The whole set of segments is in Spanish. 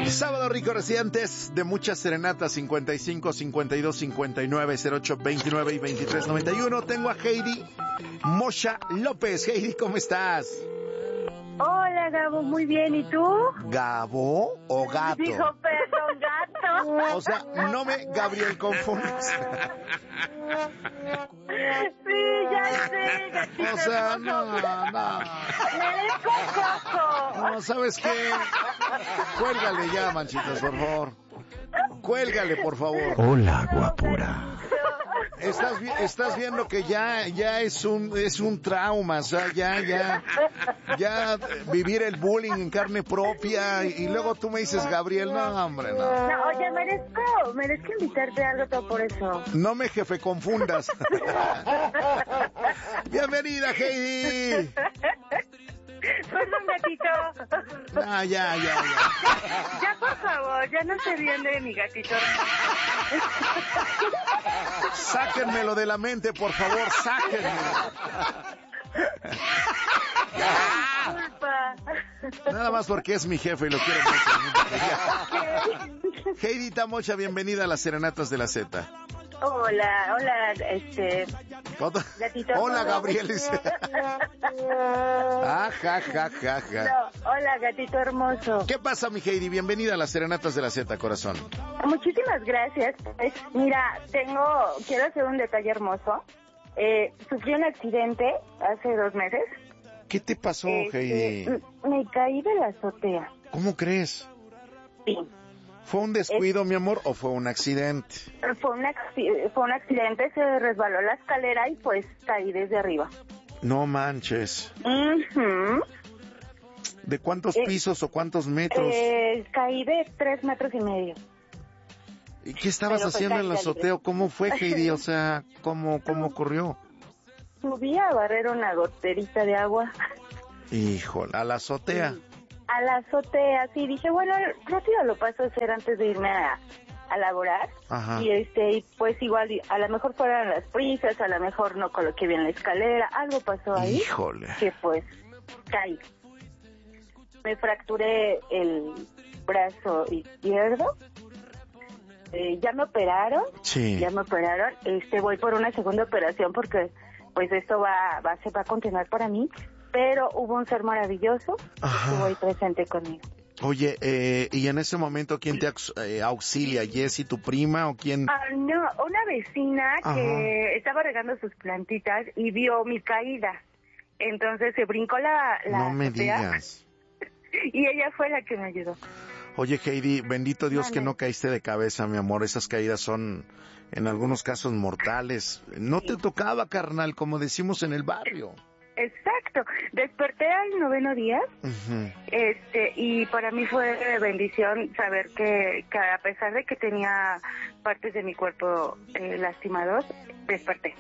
Sábado rico, residentes de muchas serenatas, 55 52 59 08 29 y 23 91. Tengo a Heidi Mocha López. Heidi, ¿cómo estás? Hola, Gabo, muy bien, ¿y tú? ¿Gabo o gato? Dijo, perdón, gato. O sea, no me, Gabriel, confundes. Sí, ya sé, gatito. O sea, no. Merezco Coco. No, ¿sabes qué? Cuélgale ya, Manchitas, por favor. Cuélgale, por favor. Hola, guapura. Estás viendo que ya es un trauma, o sea, ya vivir el bullying en carne propia y luego tú me dices, Gabriel, no, hombre, no. No, oye, merezco invitarte a algo todo por eso. No me jefe confundas. Bienvenida, Heidi. Perdón, gatito. Ah, ya. Ya, por favor, ya no se ríen de mi gatito. Sáquenmelo de la mente, por favor, sáquenmelo. Disculpa. Nada más porque es mi jefe y lo quiero mucho. Heidi Mocha, bienvenida a las Serenatas de la Z. Hola, gatito. Hola, Gabriel. No, hola, gatito hermoso. ¿Qué pasa, mi Heidi? Bienvenida a las Serenatas de la Z, corazón. Muchísimas gracias. Mira, quiero hacer un detalle hermoso. Sufrí un accidente hace 2 meses. ¿Qué te pasó, Heidi? Me caí de la azotea. ¿Cómo crees? Sí. ¿Fue un descuido, mi amor, o fue un accidente? Fue un accidente, se resbaló la escalera y pues caí desde arriba. No manches. Uh-huh. ¿De cuántos pisos o cuántos metros? Caí de 3,5 metros. ¿Y qué estabas haciendo en el azoteo? ¿Cómo fue, Heidi? O sea, ¿cómo ocurrió? Subí a barrer una goterita de agua. Híjole, ¿a la azotea? Sí. A la azotea, sí. Dije, bueno, rápido lo paso a hacer antes de irme a laborar. Ajá. Y pues igual, a lo mejor fueron las prisas, a lo mejor no coloqué bien la escalera, algo pasó ahí. Híjole. Que pues, caí. Me fracturé el brazo izquierdo. Ya me operaron. Sí. Ya me operaron. Voy por una segunda operación porque pues esto se va a continuar para mí. Pero hubo un ser maravilloso que estuvo ahí presente conmigo. Oye, y en ese momento, ¿quién te auxilia? ¿Jessy, tu prima, o quién? No, una vecina que estaba regando sus plantitas y vio mi caída. Entonces se brincó la No me azotea, digas. y ella fue la que me ayudó. Oye, Heidi, bendito Dios que Mande. no caíste de cabeza, mi amor. Esas caídas son, en algunos casos, mortales. No te tocaba, carnal, como decimos en el barrio. Exacto. Desperté al 9º día. Uh-huh. Y para mí fue bendición saber que a pesar de que tenía partes de mi cuerpo lastimados, desperté.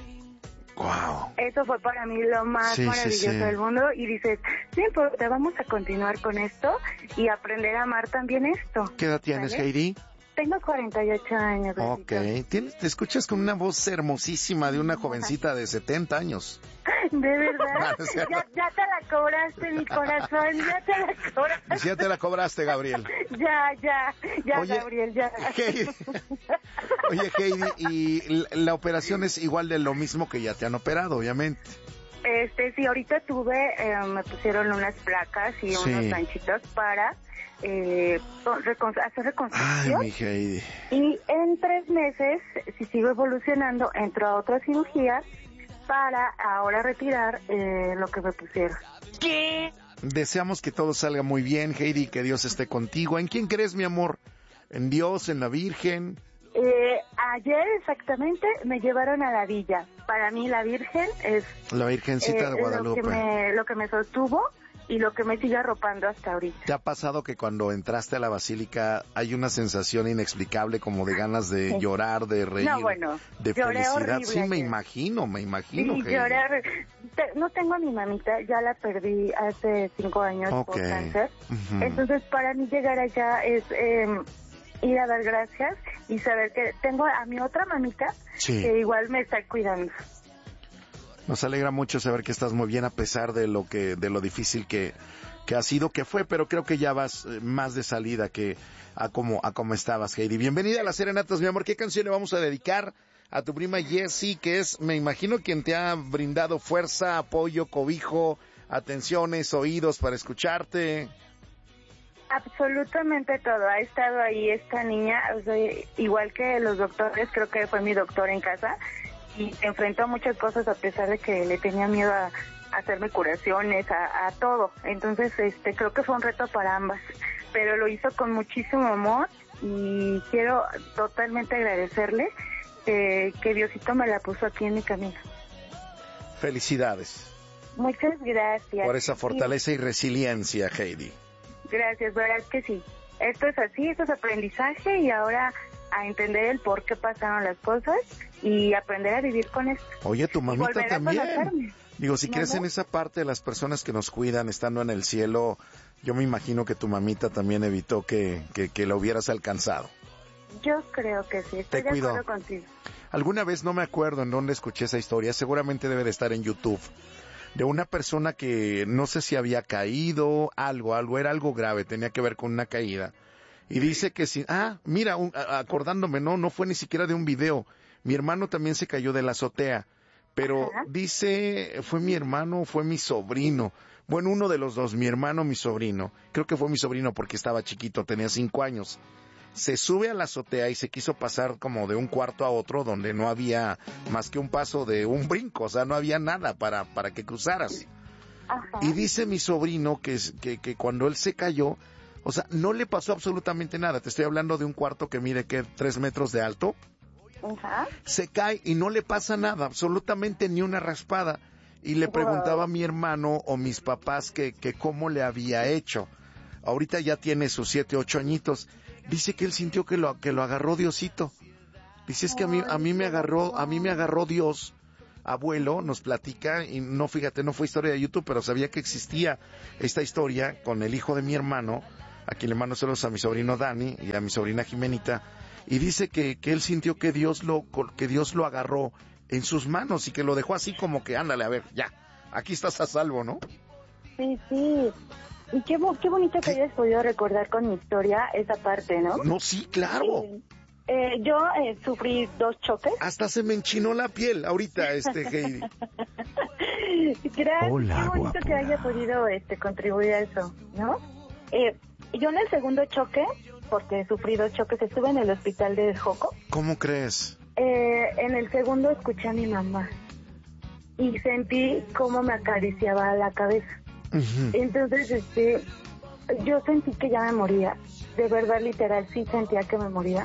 Wow. Eso fue para mí lo más maravilloso del mundo. Y dices, no importa, vamos a continuar con esto y aprender a amar también esto. ¿Qué edad tienes, ¿Sale? Heidi? Tengo 48 años. Ok. Te escuchas con una voz hermosísima de una jovencita de 70 años. De verdad. No, es cierto. Ya te la cobraste, mi corazón. Ya te la cobraste. Ya te la cobraste, Gabriel. Ya, Oye, Gabriel, ya. Heidi. Oye, Heidi, y la operación es igual de lo mismo que ya te han operado, obviamente. Sí, ahorita me pusieron unas placas y unos ganchitos para hacer reconstrucción. Ay, mi Heidi. Y en 3 meses, si sigo evolucionando, entro a otra cirugía para ahora retirar lo que me pusieron. ¿Qué? Deseamos que todo salga muy bien, Heidi, que Dios esté contigo. ¿En quién crees, mi amor? ¿En Dios, en la Virgen? Ayer exactamente me llevaron a la villa. Para mí la Virgen es... La Virgencita de Guadalupe. Lo que me sostuvo y lo que me sigue arropando hasta ahorita. ¿Te ha pasado que cuando entraste a la basílica hay una sensación inexplicable como de ganas de llorar, de reír, de felicidad? Horrible sí, ayer. me imagino. Sí, lloré. No tengo a mi mamita, ya la perdí hace 5 años por cáncer. Uh-huh. Entonces para mí llegar allá es... ir a dar gracias y saber que tengo a mi otra mamita que igual me está cuidando. Nos alegra mucho saber que estás muy bien a pesar de lo difícil que ha sido, que fue, pero creo que ya vas más de salida que a como estabas, Heidi. Bienvenida a las Serenatas, mi amor. ¿Qué canción le vamos a dedicar a tu prima Jessie, que es, me imagino, quien te ha brindado fuerza, apoyo, cobijo, atenciones, oídos para escucharte? Absolutamente todo, ha estado ahí esta niña, o sea, igual que los doctores, creo que fue mi doctor en casa, y se enfrentó a muchas cosas a pesar de que le tenía miedo a hacerme curaciones, a todo. Entonces, creo que fue un reto para ambas, pero lo hizo con muchísimo amor y quiero totalmente agradecerle que Diosito me la puso aquí en mi camino. Felicidades. Muchas gracias. Por esa fortaleza y resiliencia, Heidi. Gracias, verdad que sí. Esto es así, esto es aprendizaje y ahora a entender el por qué pasaron las cosas y aprender a vivir con esto. Oye, tu mamita también. Digo, si crees en esa parte de las personas que nos cuidan estando en el cielo, yo me imagino que tu mamita también evitó que lo hubieras alcanzado. Yo creo que sí, estoy de acuerdo contigo. Alguna vez, no me acuerdo en dónde escuché esa historia, seguramente debe de estar en YouTube, de una persona que no sé si había caído, era algo grave, tenía que ver con una caída. Y dice que si, mira, acordándome, no fue ni siquiera de un video. Mi hermano también se cayó de la azotea, pero dice, ¿fue mi hermano o fue mi sobrino? Bueno, uno de los dos, mi hermano o mi sobrino. Creo que fue mi sobrino porque estaba chiquito, tenía 5 años. Se sube a la azotea y se quiso pasar como de un cuarto a otro donde no había más que un paso de un brinco, o sea, no había nada para que cruzaras. Ajá. Y dice mi sobrino que cuando él se cayó, o sea, no le pasó absolutamente nada. Te estoy hablando de un cuarto que mide, 3 metros de alto. Ajá. Se cae y no le pasa nada, absolutamente ni una raspada. Y le preguntaba a mi hermano o mis papás que cómo le había hecho. Ahorita ya tiene sus 7, 8 añitos. Dice que él sintió que lo agarró Diosito. Dice, es que a mí me agarró Dios. Abuelo nos platica, y no, fíjate, no fue historia de YouTube, pero sabía que existía esta historia con el hijo de mi hermano, a quien le mando saludos a mi sobrino Dani y a mi sobrina Jimenita, y dice que él sintió que Dios lo agarró en sus manos y que lo dejó así como que, ándale, a ver, ya, aquí estás a salvo, ¿no? Sí. Y qué bonito que hayas podido recordar con mi historia esa parte, ¿no? No, sí, claro. Yo sufrí 2 choques. Hasta se me enchinó la piel ahorita, Heidi. Gracias. Hola, qué bonito que haya podido contribuir a eso, ¿no? Yo en el segundo choque, porque sufrí 2 choques, estuve en el hospital de Joco. ¿Cómo crees? En el segundo escuché a mi mamá y sentí cómo me acariciaba la cabeza. Uh-huh. Entonces, yo sentí que ya me moría. De verdad, literal, sí sentía que me moría.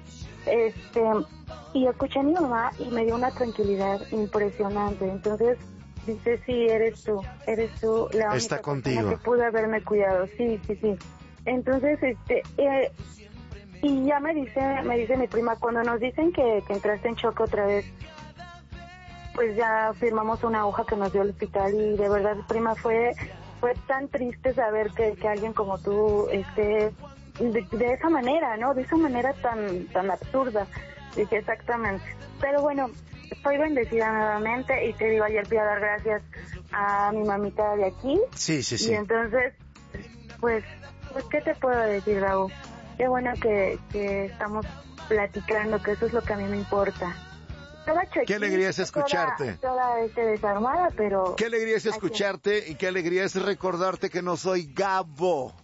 Y escuché a mi mamá y me dio una tranquilidad impresionante. Entonces, dice, sí, eres tú la única está contigo que pudo haberme cuidado. Sí. Entonces, y ya me dice mi prima, cuando nos dicen que entraste en shock otra vez, pues ya firmamos una hoja que nos dio el hospital y de verdad, prima, fue tan triste saber que alguien como tú de esa manera, ¿no? De esa manera tan absurda. Dije, exactamente. Pero bueno, estoy bendecida nuevamente y te digo, ayer fui a dar gracias a mi mamita de aquí. Sí. Y entonces, pues ¿qué te puedo decir, Raúl? Qué bueno que estamos platicando, que eso es lo que a mí me importa. Qué alegría es escucharte. Toda desarmada, pero... Qué alegría es escucharte y qué alegría es recordarte que no soy Gabo.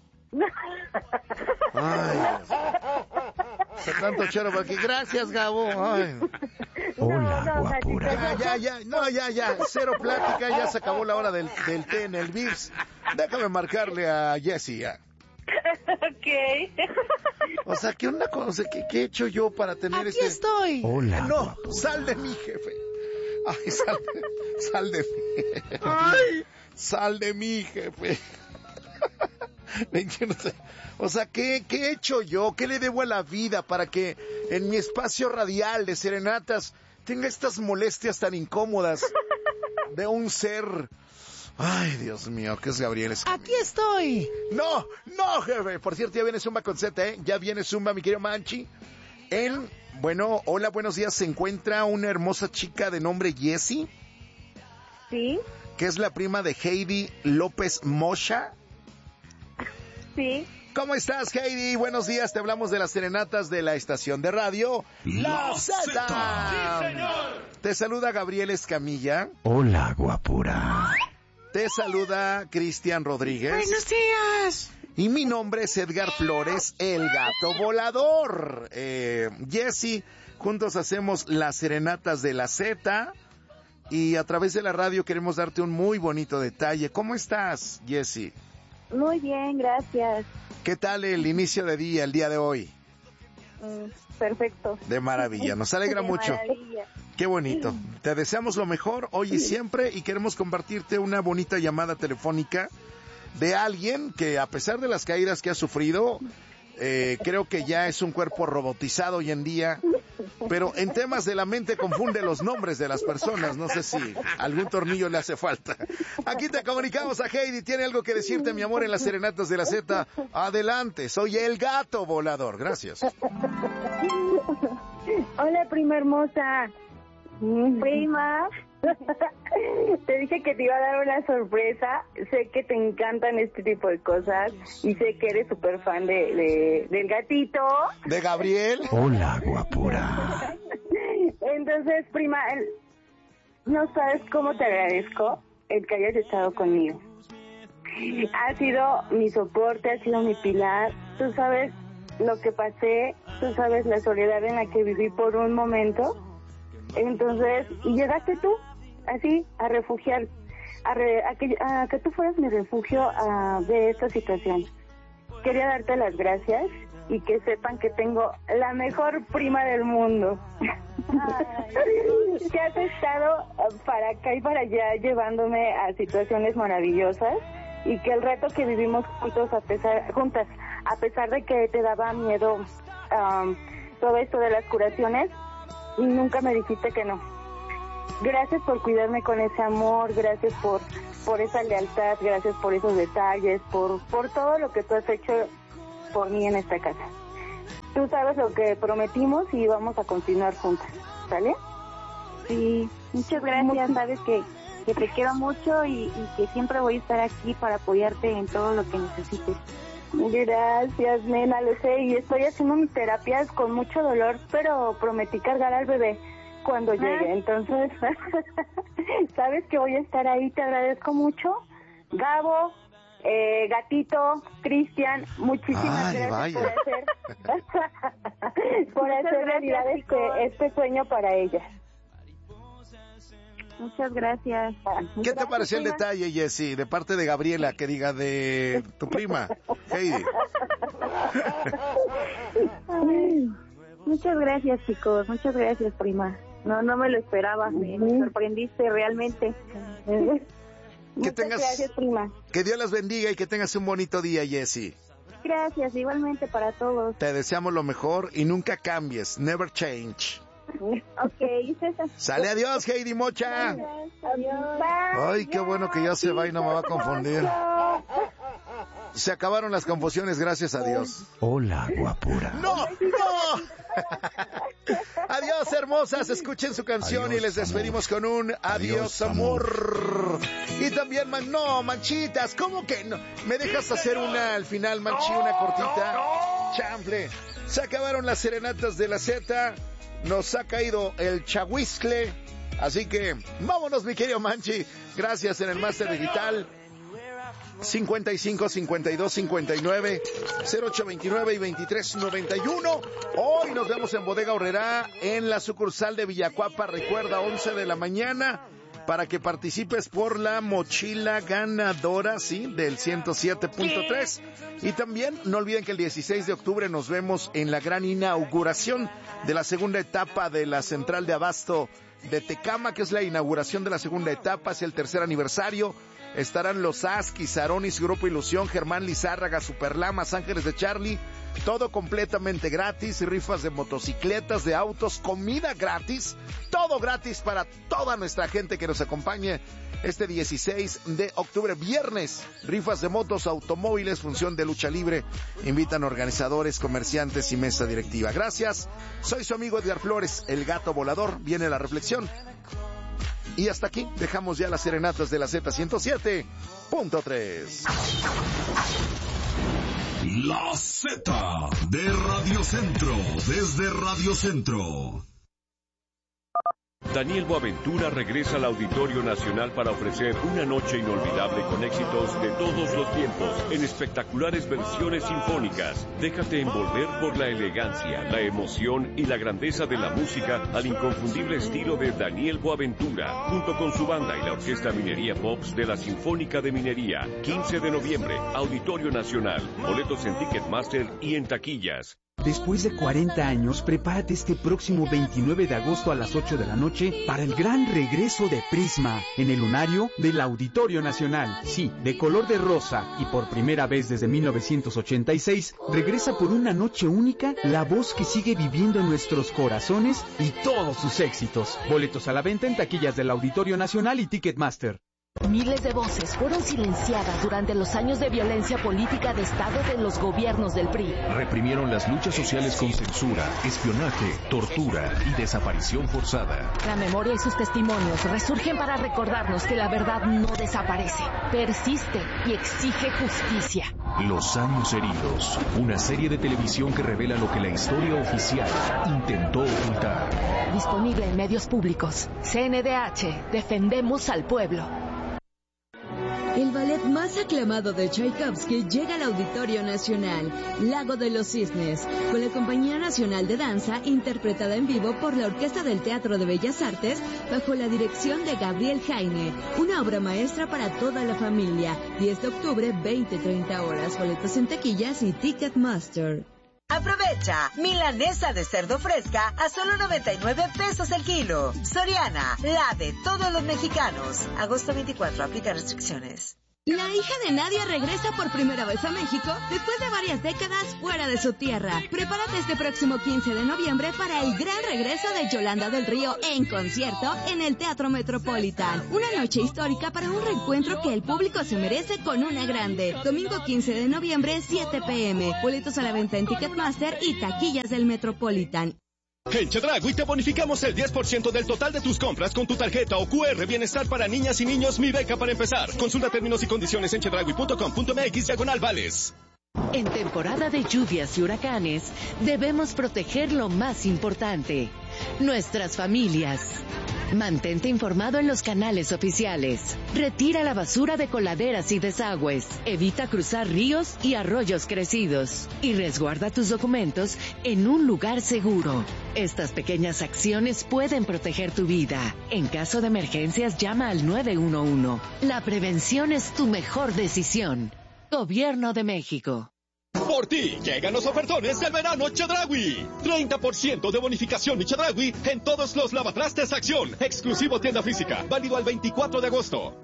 Ay, hace tanto choro por aquí. Gracias, Gabo. Ay. Hola, guapura. Ya. Cero plática, ya se acabó la hora del té en el Vips. Déjame marcarle a Jessie. Ok. O sea, ¿qué onda con, qué he hecho yo para tener Aquí estoy. Hola. No, sal de mí, jefe. Ay, sal de mí. Ay. Sal de mí, jefe. O sea, ¿qué he hecho yo? ¿Qué le debo a la vida para que en mi espacio radial de serenatas tenga estas molestias tan incómodas de un ser? Ay, Dios mío, ¿qué es Gabriel? Aquí estoy. No, jefe. Por cierto, ya viene Zumba con Z, ¿eh? Ya viene Zumba, mi querido Manchi. Bueno, hola, buenos días. Se encuentra una hermosa chica de nombre Jessie. Sí. Que es la prima de Heidi López Mocha. Sí. ¿Cómo estás, Heidi? Buenos días, te hablamos de las serenatas de la estación de radio La Z. ¡Sí, señor! Te saluda Gabriel Escamilla. Hola, guapura. Te saluda Cristian Rodríguez. Buenos días. Y mi nombre es Edgar Flores, el gato volador. Jessy, juntos hacemos las serenatas de la Z. Y a través de la radio queremos darte un muy bonito detalle. ¿Cómo estás, Jessy? Muy bien, gracias. ¿Qué tal el inicio de día, el día de hoy? Perfecto. De maravilla, nos alegra mucho. Maravilla. Qué bonito. Te deseamos lo mejor hoy y siempre y queremos compartirte una bonita llamada telefónica de alguien que, a pesar de las caídas que ha sufrido, creo que ya es un cuerpo robotizado hoy en día, pero en temas de la mente confunde los nombres de las personas. No sé si algún tornillo le hace falta. Aquí te comunicamos a Heidi. ¿Tiene algo que decirte, mi amor, en las serenatas de la Z? Adelante, soy el gato volador. Gracias. Hola, prima hermosa. Prima, te dije que te iba a dar una sorpresa. Sé que te encantan este tipo de cosas y sé que eres súper fan del gatito. ¿De Gabriel? Hola, guapura. Entonces, prima, no sabes cómo te agradezco el que hayas estado conmigo. Has sido mi soporte, has sido mi pilar. Tú sabes lo que pasé, tú sabes la soledad en la que viví por un momento. Entonces, y llegaste tú, así, a refugiar, a que tú fueras mi refugio de esta situación. Quería darte las gracias y que sepan que tengo la mejor prima del mundo. Que has estado para acá y para allá llevándome a situaciones maravillosas y que el reto que vivimos juntas, a pesar de que te daba miedo todo esto de las curaciones, nunca me dijiste que no. Gracias por cuidarme con ese amor, gracias por esa lealtad, gracias por esos detalles, por todo lo que tú has hecho por mí en esta casa. Tú sabes lo que prometimos y vamos a continuar juntas, ¿sale? Sí, muchas gracias, sabes que te quiero mucho y que siempre voy a estar aquí para apoyarte en todo lo que necesites. Gracias, nena, lo sé, y estoy haciendo mis terapias con mucho dolor, pero prometí cargar al bebé cuando llegue, entonces, sabes que voy a estar ahí, te agradezco mucho. Gabo, gatito, Cristian, muchísimas gracias por hacer realidad este sueño para ella. Muchas gracias. ¿Qué te pareció el detalle, Jessy, de parte de Gabriela, que diga de tu prima, Heidi? Muchas gracias, chicos. Muchas gracias, prima. No me lo esperaba. Me sorprendiste realmente. Gracias, prima. Que Dios las bendiga y que tengas un bonito día, Jessy. Gracias, igualmente para todos. Te deseamos lo mejor y nunca cambies. Never change. Ok, sale, adiós, Heidi Mocha. Adiós. Ay, qué bueno que ya se va y no me va a confundir. Se acabaron las confusiones, gracias a Dios. Hola, guapura. ¡No! Adiós, hermosas. Escuchen su canción adiós, y les despedimos amor. Con un adiós, amor. Y también, manchitas. ¿Cómo que no? ¿Me dejas hacer una al final, Manchi, una cortita? Chanfle. Se acabaron las serenatas de la Z. Nos ha caído el chahuizcle. Así que vámonos, mi querido Manchi. Gracias en el máster digital. 55 52 59 08 29 y 23 91. Hoy nos vemos en Bodega Aurrerá en la sucursal de Villacuapa. Recuerda, 11 de la mañana para que participes por la mochila ganadora, sí, del 107.3. Y también no olviden que el 16 de octubre nos vemos en la gran inauguración de la segunda etapa de la central de abasto de Tecama, que es la inauguración de la segunda etapa, es el tercer aniversario. Estarán los Askis, Aronis, Grupo Ilusión, Germán Lizárraga, Superlamas, Ángeles de Charlie, todo completamente gratis, rifas de motocicletas, de autos, comida gratis, todo gratis para toda nuestra gente que nos acompañe este 16 de octubre, viernes, rifas de motos, automóviles, función de lucha libre, invitan organizadores, comerciantes y mesa directiva. Gracias, soy su amigo Edgar Flores, el gato volador, viene la reflexión. Y hasta aquí dejamos ya las serenatas de la Z107.3. La Z de Radio Centro, desde Radio Centro. Daniel Boaventura regresa al Auditorio Nacional para ofrecer una noche inolvidable con éxitos de todos los tiempos, en espectaculares versiones sinfónicas. Déjate envolver por la elegancia, la emoción y la grandeza de la música al inconfundible estilo de Daniel Boaventura, junto con su banda y la Orquesta Minería Pops de la Sinfónica de Minería. 15 de noviembre, Auditorio Nacional. Boletos en Ticketmaster y en taquillas. Después de 40 años, prepárate este próximo 29 de agosto a las 8 de la noche para el gran regreso de Prisma en el lunario del Auditorio Nacional. Sí, de color de rosa y por primera vez desde 1986, regresa por una noche única la voz que sigue viviendo en nuestros corazones y todos sus éxitos. Boletos a la venta en taquillas del Auditorio Nacional y Ticketmaster. Miles de voces fueron silenciadas durante los años de violencia política de Estado de los gobiernos del PRI. Reprimieron las luchas sociales con censura, espionaje, tortura y desaparición forzada. La memoria y sus testimonios resurgen para recordarnos que la verdad no desaparece, persiste y exige justicia. Los años heridos, una serie de televisión que revela lo que la historia oficial intentó ocultar. Disponible en medios públicos. CNDH, defendemos al pueblo. El ballet más aclamado de Tchaikovsky llega al Auditorio Nacional, Lago de los Cisnes, con la Compañía Nacional de Danza, interpretada en vivo por la Orquesta del Teatro de Bellas Artes, bajo la dirección de Gabriel Jaime. Una obra maestra para toda la familia. 10 de octubre, 20-30 horas. Boletos en taquillas y Ticketmaster. Aprovecha, milanesa de cerdo fresca a solo 99 pesos el kilo. Soriana, la de todos los mexicanos. Agosto 24, aplica restricciones. La hija de Nadia regresa por primera vez a México después de varias décadas fuera de su tierra. Prepárate este próximo 15 de noviembre para el gran regreso de Yolanda del Río en concierto en el Teatro Metropolitan. Una noche histórica para un reencuentro que el público se merece con una grande. Domingo 15 de noviembre, 7 p.m. Boletos a la venta en Ticketmaster y taquillas del Metropolitan. En Chedraui te bonificamos el 10% del total de tus compras con tu tarjeta o QR Bienestar para niñas y niños Mi Beca para empezar. Consulta términos y condiciones en chedraui.com.mx/vales. En temporada de lluvias y huracanes, debemos proteger lo más importante, nuestras familias. Mantente informado en los canales oficiales. Retira la basura de coladeras y desagües. Evita cruzar ríos y arroyos crecidos. Y resguarda tus documentos en un lugar seguro. Estas pequeñas acciones pueden proteger tu vida. En caso de emergencias, llama al 911. La prevención es tu mejor decisión. Gobierno de México. Por ti, llegan los ofertones del verano Chedraui. 30% de bonificación y Chedraui en todos los lavatrastes Acción. Exclusivo tienda física, válido al 24 de agosto.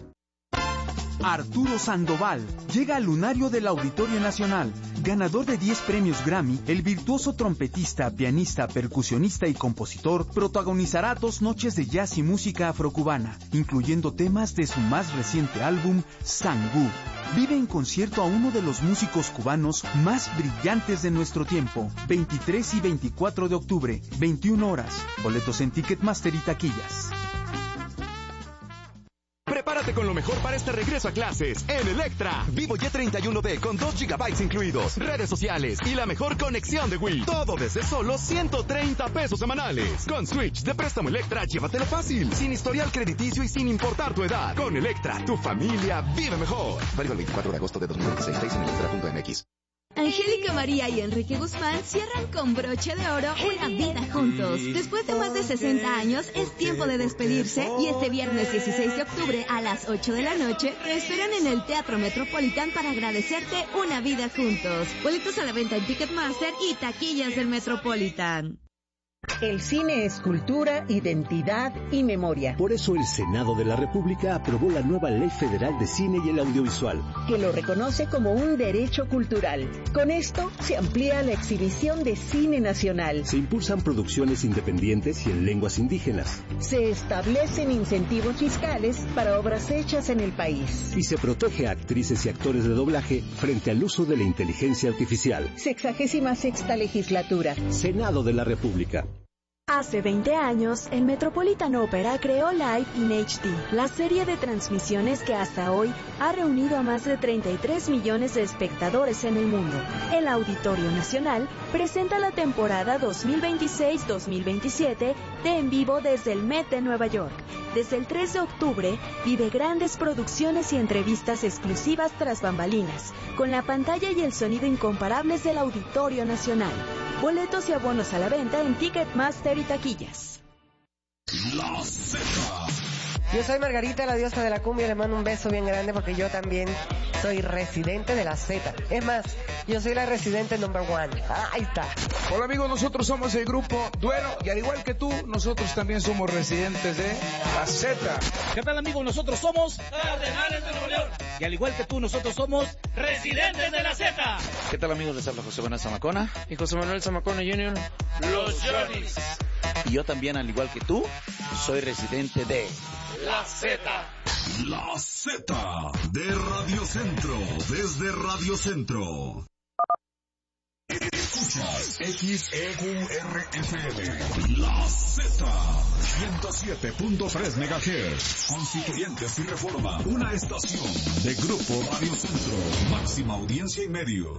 Arturo Sandoval llega al lunario del Auditorio Nacional. Ganador de 10 premios Grammy, el virtuoso trompetista, pianista, percusionista y compositor protagonizará 2 noches de jazz y música afrocubana, incluyendo temas de su más reciente álbum, Sangú. Vive en concierto a uno de los músicos cubanos más brillantes de nuestro tiempo. 23 y 24 de octubre, 21 horas. Boletos en Ticketmaster y taquillas. Prepárate con lo mejor para este regreso a clases en Electra. Vivo Y31D con 2 GB incluidos, redes sociales y la mejor conexión de Wii. Todo desde solo 130 pesos semanales. Con Switch de préstamo Electra, llévatelo fácil, sin historial crediticio y sin importar tu edad. Con Electra, tu familia vive mejor. Válido el 24 de agosto de 2016 en electra.mx. Angélica María y Enrique Guzmán cierran con broche de oro una vida juntos. Después de más de 60 años, es tiempo de despedirse y este viernes 16 de octubre a las 8 de la noche te esperan en el Teatro Metropolitan para agradecerte una vida juntos. Boletos a la venta en Ticketmaster y taquillas del Metropolitan. El cine es cultura, identidad y memoria. Por eso el Senado de la República aprobó la nueva Ley Federal de Cine y el Audiovisual, que lo reconoce como un derecho cultural. Con esto se amplía la exhibición de cine nacional. Se impulsan producciones independientes y en lenguas indígenas. Se establecen incentivos fiscales para obras hechas en el país. Y se protege a actrices y actores de doblaje frente al uso de la inteligencia artificial. 66ª legislatura. Senado de la República. Hace 20 años, el Metropolitan Opera creó Live in HD, la serie de transmisiones que hasta hoy ha reunido a más de 33 millones de espectadores en el mundo. El Auditorio Nacional presenta la temporada 2026-2027 de En Vivo desde el Met de Nueva York. Desde el 3 de octubre, vive grandes producciones y entrevistas exclusivas tras bambalinas, con la pantalla y el sonido incomparables del Auditorio Nacional. Boletos y abonos a la venta en Ticketmaster y taquillas. La Z. Yo soy Margarita, la diosa de la cumbia, le mando un beso bien grande porque yo también soy residente de la Z. Es más, yo soy la residente number one. Ahí está. Hola amigos, nosotros somos el grupo Duelo y al igual que tú, nosotros también somos residentes de la Z. ¿Qué tal amigos? Nosotros somos Cardenales de Nuevo León y al igual que tú, nosotros somos residentes de la Z. ¿Qué tal amigos? Les habla José Manuel Zamacona y José Manuel Zamacona Jr. Los Johnnies. Y yo también, al igual que tú, soy residente de la Z. La Z de Radio Centro, desde Radio Centro. Escuchas XEQRFM, La Z, 107.3 MHz, Constituyentes y Reforma, una estación de Grupo Radio Centro, máxima audiencia y medios.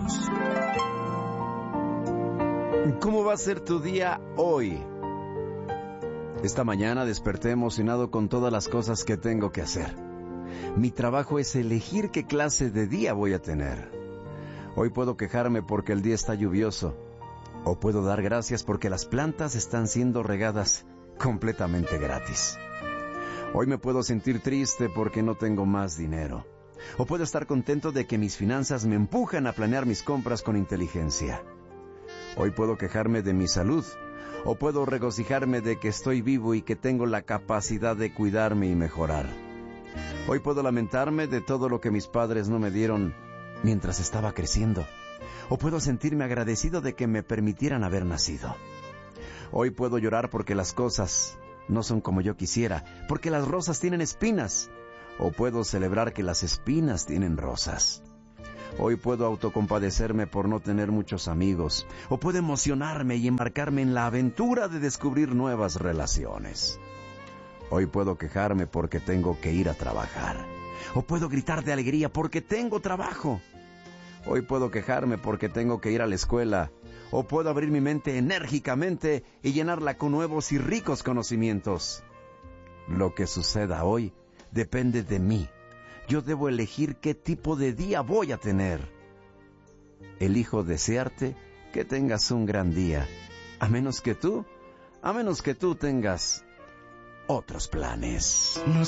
¿Cómo va a ser tu día hoy? Esta mañana desperté emocionado con todas las cosas que tengo que hacer. Mi trabajo es elegir qué clase de día voy a tener. Hoy puedo quejarme porque el día está lluvioso. O puedo dar gracias porque las plantas están siendo regadas completamente gratis. Hoy me puedo sentir triste porque no tengo más dinero. O puedo estar contento de que mis finanzas me empujan a planear mis compras con inteligencia. Hoy puedo quejarme de mi salud. O puedo regocijarme de que estoy vivo y que tengo la capacidad de cuidarme y mejorar. Hoy puedo lamentarme de todo lo que mis padres no me dieron mientras estaba creciendo. O puedo sentirme agradecido de que me permitieran haber nacido. Hoy puedo llorar porque las cosas no son como yo quisiera, porque las rosas tienen espinas. O puedo celebrar que las espinas tienen rosas. Hoy puedo autocompadecerme por no tener muchos amigos, o puedo emocionarme y embarcarme en la aventura de descubrir nuevas relaciones. Hoy puedo quejarme porque tengo que ir a trabajar, o puedo gritar de alegría porque tengo trabajo. Hoy puedo quejarme porque tengo que ir a la escuela, o puedo abrir mi mente enérgicamente y llenarla con nuevos y ricos conocimientos. Lo que suceda hoy depende de mí. Yo debo elegir qué tipo de día voy a tener. Elijo desearte que tengas un gran día, a menos que tú tengas otros planes.